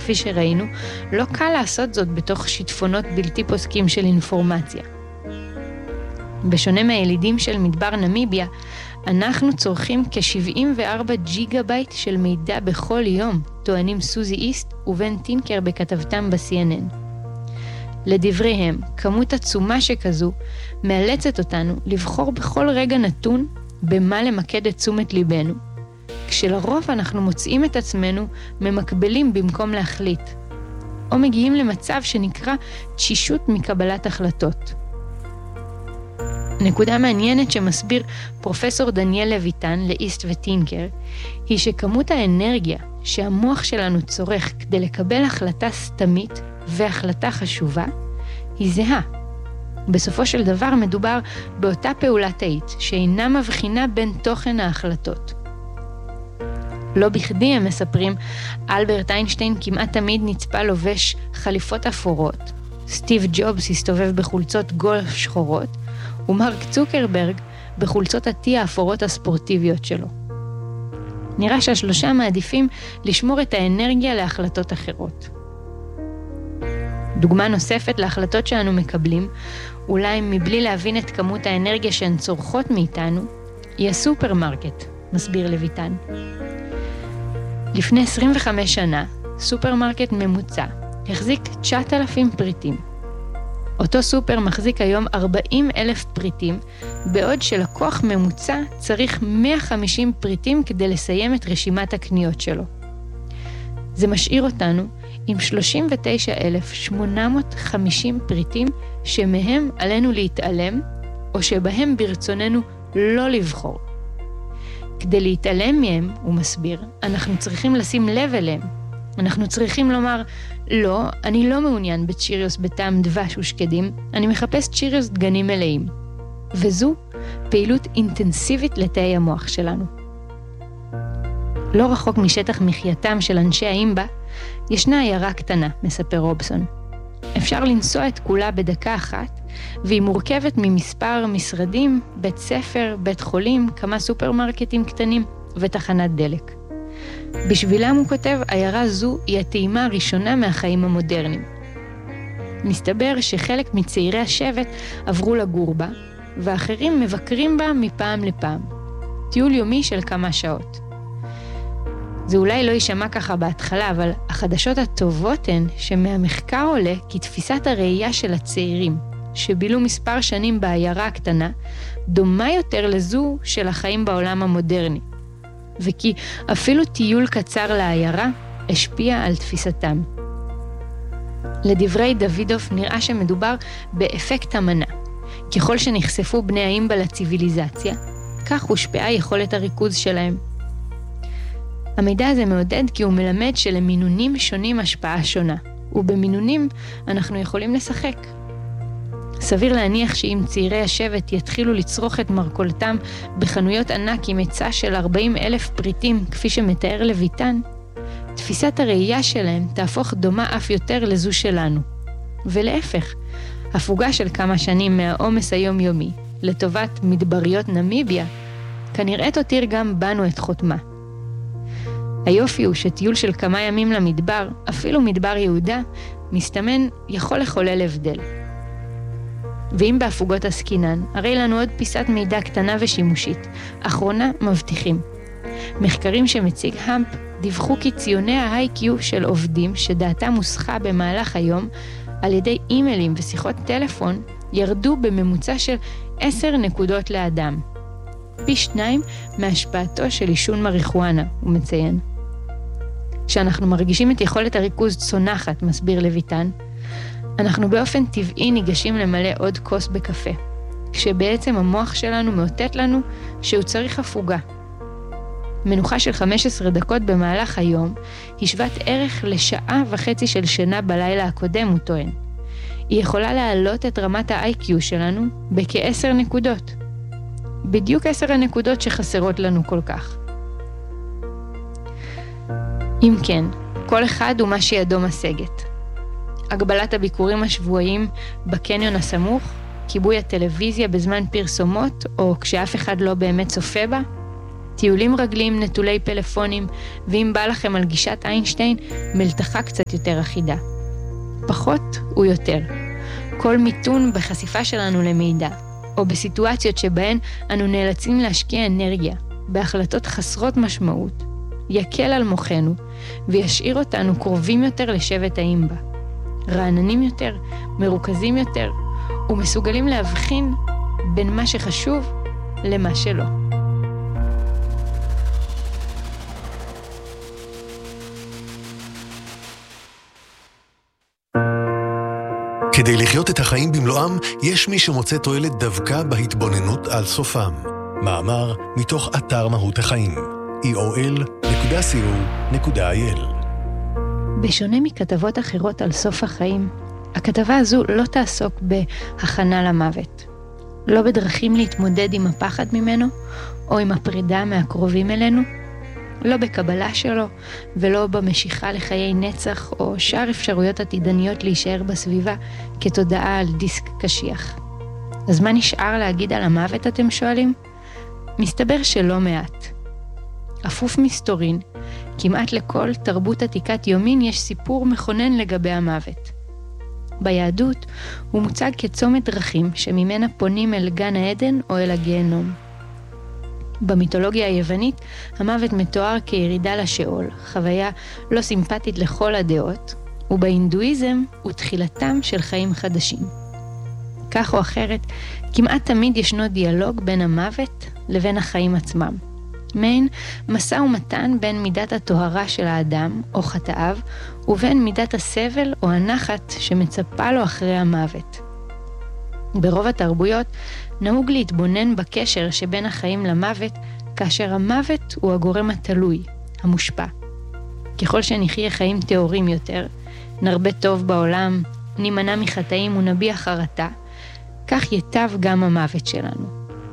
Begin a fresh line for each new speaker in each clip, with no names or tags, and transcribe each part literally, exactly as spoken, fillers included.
כפי שראינו, לא קל לעשות זאת בתוך שיטפונות בלתי פוסקים של אינפורמציה. בשונה מהילידים של מדבר נמיביה, אנחנו צורכים כ-שבעים וארבעה ג'יגה בייט של מידע בכל יום, טוענים סוזי איסט ובן טינקר בכתבתם ב-סי אן אן. לדבריהם, כמות עצומה שכזו מאלצת אותנו לבחור בכל רגע נתון במה למקד את תשומת ליבנו, כשלרוב אנחנו מוצאים את עצמנו ממקבלים במקום להחליט, או מגיעים למצב שנקרא תשישות מקבלת החלטות. נקודה מעניינת שמסביר פרופסור דניאל לויטן לאיסט וטינקר, היא שכמות האנרגיה שהמוח שלנו צורך כדי לקבל החלטה סתמית והחלטה חשובה, היא זהה. בסופו של דבר מדובר באותה פעולה תאית, שאינה מבחינה בין תוכן ההחלטות. לא בכדי הם מספרים, אלברט איינשטיין כמעט תמיד נצפה לובש חליפות אפורות, סטיב ג'ובס הסתובב בחולצות גולף שחורות, ומרק צוקרברג בחולצות הטי האפורות הספורטיביות שלו. נראה שהשלושה מעדיפים לשמור את האנרגיה להחלטות אחרות. דוגמה נוספת להחלטות שאנו מקבלים, אולי מבלי להבין את כמות האנרגיה שהן צורכות מאיתנו, היא הסופרמרקט, מסביר לויטן. לפני עשרים וחמש שנה, סופרמרקט ממוצע החזיק תשעת אלפים פריטים. אותו סופר מחזיק היום ארבעים אלף פריטים, בעוד שלקוח ממוצע צריך מאה וחמישים פריטים כדי לסיים את רשימת הקניות שלו. זה משאיר אותנו עם שלושים ותשעה אלף שמונה מאות וחמישים פריטים שמהם עלינו להתעלם, או שבהם ברצוננו לא לבחור. כדי להתעלם מהם, הוא מסביר, אנחנו צריכים לשים לב אליהם. אנחנו צריכים לומר, לא, אני לא מעוניין בצ'יריוס בטעם דבש ושקדים, אני מחפש צ'יריוס דגנים מלאים. וזו פעילות אינטנסיבית לתאי המוח שלנו. לא רחוק משטח מחייתם של אנשי האימבה, ישנה עיירה קטנה, מספר רובסון. אפשר לנסוע את כולה בדקה אחת, והיא מורכבת ממספר משרדים, בית ספר, בית חולים, כמה סופרמרקטים קטנים ותחנת דלק. בשבילם הוא כותב, עיירה זו היא הטעימה הראשונה מהחיים המודרניים. מסתבר שחלק מצעירי השבט עברו לגור בה, ואחרים מבקרים בה מפעם לפעם. טיול יומי של כמה שעות. זה אולי לא יישמע ככה בהתחלה, אבל החדשות הטובות הן שמהמחקר עולה כי תפיסת הראייה של הצעירים, שבילו מספר שנים בעיירה הקטנה, דומה יותר לזו של החיים בעולם המודרני. וכי אפילו טיול קצר לעיירה השפיע על תפיסתם. לדברי דוידוף נראה שמדובר באפקט המנה. ככל שנחשפו בני האימבה לציוויליזציה, כך הושפעה יכולת הריכוז שלהם. המידע הזה מעודד כי הוא מלמד שלמינונים שונים השפעה שונה, ובמינונים אנחנו יכולים לשחק. סביר להניח שאם צעירי השבט יתחילו לצרוך את מרכולתם בחנויות ענק עם היצע של ארבעים אלף פריטים, כפי שמתאר לויטן, תפיסת הראייה שלהם תהפוך דומה אף יותר לזו שלנו. ולהפך, הפוגה של כמה שנים מהעומס היומיומי לטובת מדבריות נמיביה, כנראה תותיר גם בנו את חותמה. היופי הוא שטיול של כמה ימים למדבר, אפילו מדבר יהודה, מסתמן יכול לחולל הבדל. ואם בהפוגות הסקינן, הרי לנו עוד פיסת מידע קטנה ושימושית, אחרונה מבטיחים. מחקרים שמציג המפ דיווחו כי ציוני ה-איי קיו של עובדים שדעתם הוסחה במהלך היום על ידי אימיילים ושיחות טלפון ירדו בממוצע של עשר נקודות לאדם. פי שניים מהשפעתו של עישון מריחואנה, הוא מציין. כשאנחנו מרגישים את יכולת הריכוז צונחת, מסביר לויטן, אנחנו באופן טבעי ניגשים למלא עוד כוס בקפה, כשבעצם המוח שלנו מאותת לנו שהוא צריך הפוגה. מנוחה של חמש עשרה דקות במהלך היום היא שוות ערך לשעה וחצי של שינה בלילה הקודם, הוא טוען. היא יכולה להעלות את רמת ה-איי קיו שלנו בכ-עשר נקודות. בדיוק עשר הנקודות שחסרות לנו כל כך. אם כן, כל אחד הוא מה שידו משגת. הגבלת הביקורים השבועיים בקניון הסמוך, כיבוי הטלוויזיה בזמן פרסומות או כשאף אחד לא באמת צופה בה, טיולים רגליים נטולי פלאפונים, ואם בא לכם על גישת איינשטיין, מלתחה קצת יותר אחידה. פחות הוא יותר. כל מיתון בחשיפה שלנו למידע, או בסיטואציות שבהן אנו נאלצים להשקיע אנרגיה, בהחלטות חסרות משמעות, יקל על מוחנו, וישאיר אותנו קרובים יותר לשבט האימבה. רעננים יותר, מרוכזים יותר, ומסוגלים להבחין בין מה שחשוב למה שלא.
כדי לחיות את החיים במלואם, יש מי שמוצא תועלת דווקא בהתבוננות על סופם. מאמר מתוך אתר מהות החיים, אי או אל נקודה סי או נקודה איי אל.
בשונה מכתבות אחרות על סוף החיים, הכתבה הזו לא תעסוק בהכנה למוות. לא בדרכים להתמודד עם הפחד ממנו, או עם הפרידה מהקרובים אלינו, לא בקבלה שלו, ולא במשיכה לחיי נצח, או שאר אפשרויות עתידניות להישאר בסביבה כתודעה על דיסק קשיח. אז מה נשאר להגיד על המוות, אתם שואלים? מסתבר שלא מעט. אפוף מסתורין, כמעט לכל תרבות עתיקת יומין יש סיפור מכונן לגבי המוות. ביהדות הוא מוצג כצומת דרכים שממנה פונים אל גן העדן או אל הגיהנום. במיתולוגיה היוונית, המוות מתואר כירידה לשאול, חוויה לא סימפטית לכל הדעות, ובהינדואיזם הוא תחילתם של חיים חדשים. כך או אחרת, כמעט תמיד ישנו דיאלוג בין המוות לבין החיים עצמם. מעין משא ומתן בין מידת הטהרה של האדם או חטאיו, ובין מידת הסבל או הנחת שמצפה לו אחרי המוות. ברוב התרבויות נהוג להתבונן בקשר שבין החיים למוות, כאשר המוות הוא הגורם התלוי, המושפע. ככל שנחיה חיים טהורים יותר, נרבה טוב בעולם, נימנע מחטאים ונביע חרטה, כך ייטב גם המוות שלנו.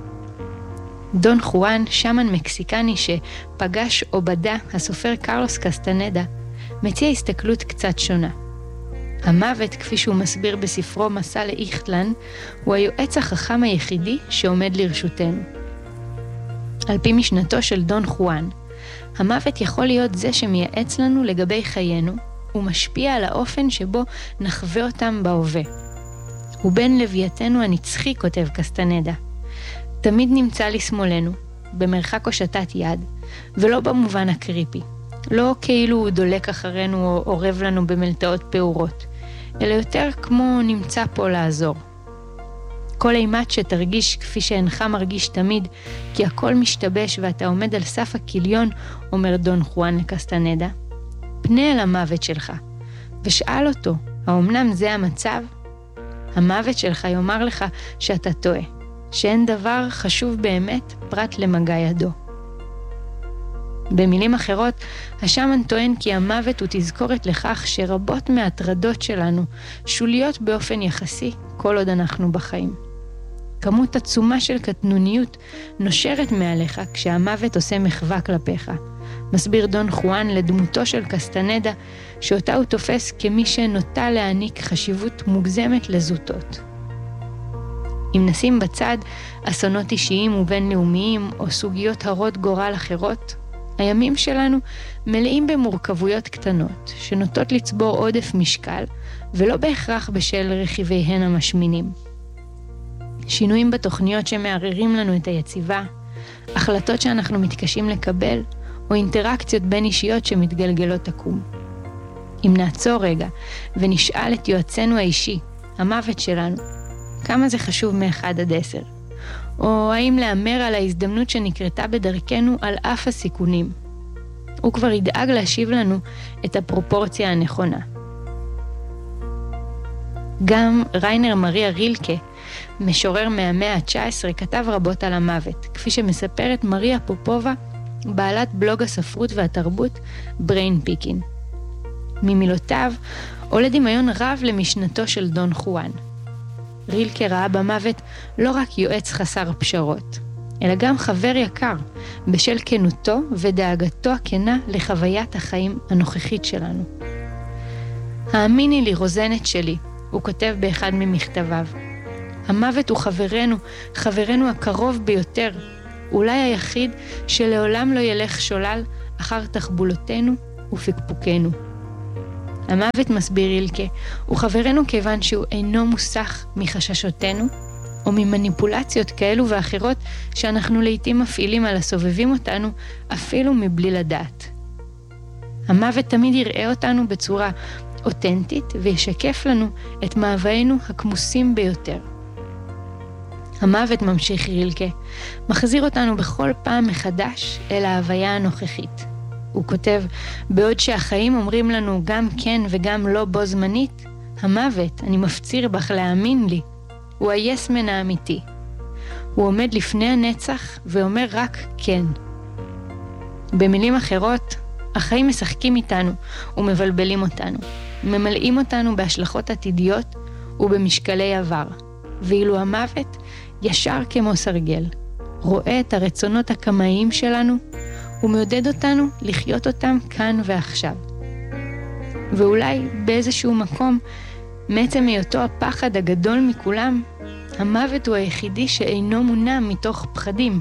דון חואן, שמן מקסיקני שפגש עובדה, הסופר קרלוס קסטנדה, מציע הסתכלות קצת שונה. המוות, כפי שהוא מסביר בספרו מסע לאיכטלן, הוא היועץ החכם היחידי שעומד לרשותנו. על פי משנתו של דון חואן, המוות יכול להיות זה שמייעץ לנו לגבי חיינו, ומשפיע על האופן שבו נחווה אותם בהווה. הוא בן לווייתנו הנצחי, כותב קסטנדה. תמיד נמצא לשמאלנו, במרחק הושטת יד, ולא במובן הקריפי. לא כאילו הוא דולק אחרינו או עורב לנו במלטעות פעורות, אלא יותר כמו נמצא פה לעזור. כל אימת שתרגיש כפי שאינך מרגיש תמיד, כי הכל משתבש ואתה עומד על סף הכיליון, אומר דון חואן לקסטנדה, פנה אל המוות שלך, ושאל אותו, האומנם זה המצב? המוות שלך יאמר לך שאתה טועה, שאין דבר חשוב באמת פרט למגע ידו. במילים אחרות, השמן טוען כי המוות הוא תזכורת לכך שרבות מההטרדות שלנו שוליות באופן יחסי כל עוד אנחנו בחיים. כמות עצומה של קטנוניות נושרת מעליך כשהמוות עושה מחווה כלפיך. מסביר דון חואן לדמותו של קסטנדה, שאותה הוא תופס כמי שנוטה להעניק חשיבות מוגזמת לזוטות. אם נשים בצד אסונות אישיים ובינלאומיים או סוגיות הרות גורל אחרות, הימים שלנו מלאים במורכבויות קטנות, שנוטות לצבור עודף משקל, ולא בהכרח בשל רכיביהן המשמינים. שינויים בתוכניות שמערערים לנו את היציבה, החלטות שאנחנו מתקשים לקבל, או אינטראקציות בין אישיות שמתגלגלות עקום. אם נעצור רגע ונשאל את יועצנו האישי, המוות שלנו, כמה זה חשוב מאחד עד עשר? או האם לאמר על ההזדמנות שנקרתה בדרכנו על אף הסיכונים? הוא כבר ידאג להשיב לנו את הפרופורציה הנכונה. גם ריינר מריה רילקה, משורר מהמאה ה-תשע עשרה, כתב רבות על המוות, כפי שמספרת מריה פופובה, בעלת בלוג הספרות והתרבות בריין פיקין. ממילותיו עולה דמיון רב למשנתו של דון חואן. רילקה ראה במוות לא רק יועץ חסר פשרות, אלא גם חבר יקר, בשל כנותו ודאגתו הכנה לחוויית החיים הנוכחית שלנו. האמיני לי רוזנת שלי, הוא כותב באחד ממכתביו. המוות הוא חברנו, חברנו הקרוב ביותר, אולי היחיד שלעולם לא ילך שולל אחר תחבולותינו ופקפוקנו. המוות, מסביר אילקה, הוא חברנו כיוון שהוא אינו מוסך מחששותינו, או ממניפולציות כאלו ואחרות שאנחנו לעתים מפעילים על הסובבים אותנו, אפילו מבלי לדעת. המוות תמיד יראה אותנו בצורה אותנטית וישקף לנו את מאוויינו הכמוסים ביותר. המוות, ממשיך רילקה, מחזיר אותנו בכל פעם מחדש אל ההוויה הנוכחית. הוא כותב, בעוד שהחיים אומרים לנו גם כן וגם לא בו זמנית, המוות, אני מפציר בך להאמין לי, הוא היסמן האמיתי. הוא עומד לפני הנצח ואומר רק כן. במילים אחרות, החיים משחקים איתנו ומבלבלים אותנו, ממלאים אותנו בהשלכות עתידיות ובמשקלי עבר, ואילו המוות ישר כמו סרגל, רואה את הרצונות הקמאיים שלנו ומעודד אותנו לחיות אותם כאן ועכשיו. ואולי באיזשהו מקום, מעצם היותו הפחד הגדול מכולם, המוות הוא היחידי שאינו מונע מתוך פחדים.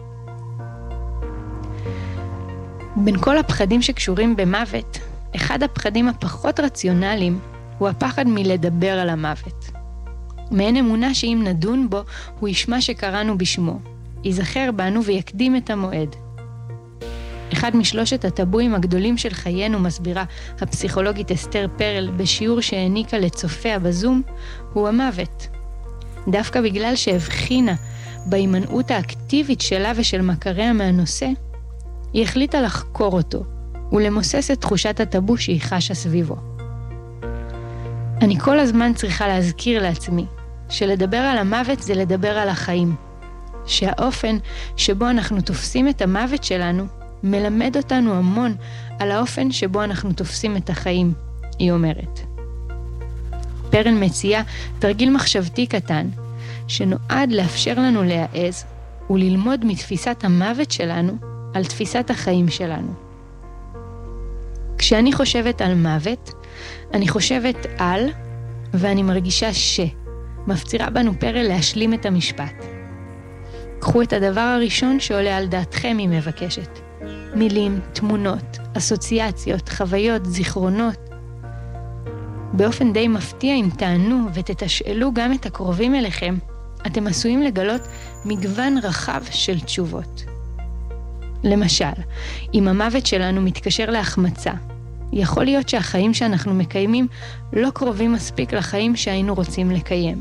בין כל הפחדים שקשורים במוות, אחד הפחדים הפחות רציונליים הוא הפחד מלדבר על המוות. מעין אמונה שאם נדון בו, הוא ישמע שקראנו בשמו, ייזכר בנו ויקדים את המועד. אחד משלושת הטבואים הגדולים של חיינו, מסבירה הפסיכולוגית אסתר פרל בשיעור שהעניקה לצופיה בזום, הוא המוות. דווקא בגלל שהבחינה בהימנעות האקטיבית שלה ושל מכריה מהנושא, היא החליטה לחקור אותו ולמוסס את תחושת הטבו שהיא חשה סביבו. אני כל הזמן צריכה להזכיר לעצמי שלדבר על המוות זה לדבר על החיים, שהאופן שבו אנחנו תופסים את המוות שלנו מלמד אותנו המון על האופן שבו אנחנו תופסים את החיים, היא אומרת. פרל מציעה תרגיל מחשבתי קטן, שנועד לאפשר לנו להעז וללמוד מתפיסת המוות שלנו על תפיסת החיים שלנו. כשאני חושבת על מוות, אני חושבת על, ואני מרגישה ש, מפצירה בנו פרל להשלים את המשפט. קחו את הדבר הראשון שעולה על דעתכם, היא מבקשת. מילים, תמונות, אסוציאציות, חוויות, זיכרונות. באופן די מפתיע, אם תענו ותתשאלו גם את הקרובים אליכם, אתם עשויים לגלות מגוון רחב של תשובות. למשל, אם המוות שלנו מתקשר להחמצה, יכול להיות שהחיים שאנחנו מקיימים לא קרובים מספיק לחיים שהיינו רוצים לקיים.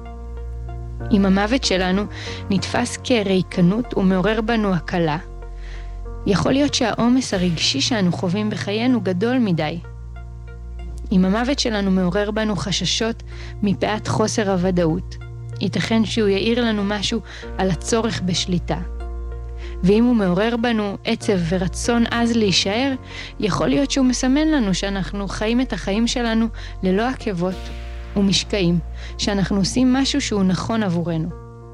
אם המוות שלנו נתפס כריקנות ומעורר בנו הקלה, יכול להיות שהעומס הרגשי שאנו חווים בחיינו גדול מדי. אם המוות שלנו מעורר בנו חששות מפאת חוסר הוודאות, ייתכן שהוא יאיר לנו משהו על הצורך בשליטה. ואם הוא מעורר בנו עצב ורצון עז להישאר, יכול להיות שהוא מסמן לנו שאנחנו חיים את החיים שלנו ללא עקבות ומשקעים, שאנחנו עושים משהו שהוא נכון עבורנו.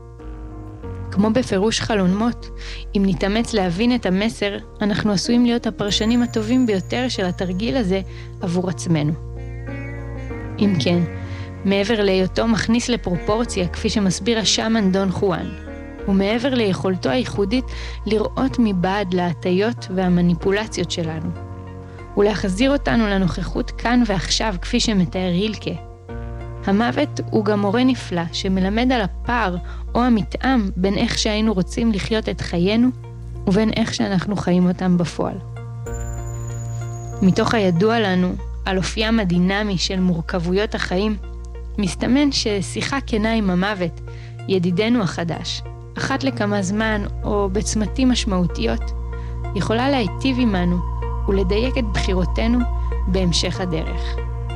כמו בפירוש חלומות, אם נתאמץ להבין את המסר, אנחנו עשויים להיות הפרשנים הטובים ביותר של התרגיל הזה עבור עצמנו. אם כן, מעבר להיותו מכניס לפרופורציה, כפי שמסביר השאמן דון חואן, ומעבר ליכולתו הייחודית לראות מבעד להטיות והמניפולציות שלנו, ולהחזיר אותנו לנוכחות כאן ועכשיו, כפי שמתאר הילקה. המוות הוא גם מורה נפלא שמלמד על הפער או המתאם בין איך שהיינו רוצים לחיות את חיינו ובין איך שאנחנו חיים אותם בפועל. מתוך הידוע לנו על אופיים הדינמי של מורכבויות החיים, מסתמן ששיחה כנה עם המוות, ידידנו החדש, אחת לכמה זמן או בצמתים משמעותיות, יכולה להיטיב עמנו ולדייק את בחירותינו בהמשך הדרך.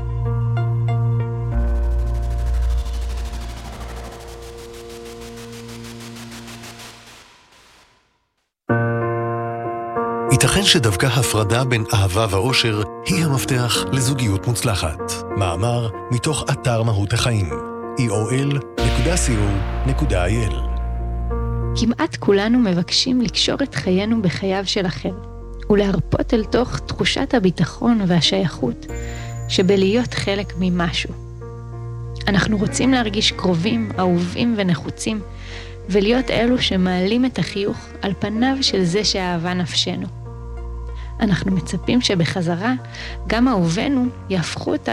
ייתכן שדווקא הפרדה בין אהבה ואושר היא המפתח לזוגיות מוצלחת. מאמר מתוך אתר מהות החיים, אי או אל נקודה סי או נקודה איי אל.
כמעט כולנו מבקשים לקשור את חיינו בחייו של אחר, ולהרפות אל תוך תחושת הביטחון והשייכות שבלהיות חלק ממשהו. אנחנו רוצים להרגיש קרובים, אהובים ונחוצים, ולהיות אלו שמעלים את החיוך על פניו של זה שאהבה נפשנו. אנחנו מצפים שבחזרה גם אהובינו יהפכו את